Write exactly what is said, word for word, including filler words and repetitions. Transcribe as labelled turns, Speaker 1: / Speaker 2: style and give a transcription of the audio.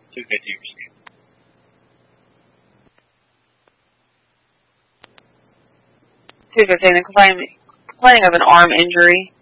Speaker 1: two fifty receiving.
Speaker 2: two fifty, and complaining, complaining of an arm injury.